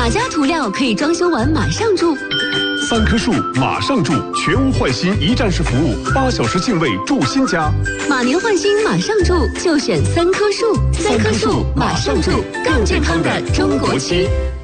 马家涂料可以装修完马上住。 3棵树马上住，全屋换新一站式服务，8小时净位住新家。 马年换新马上住，就选3棵树。3棵树马上住，更健康的中国区。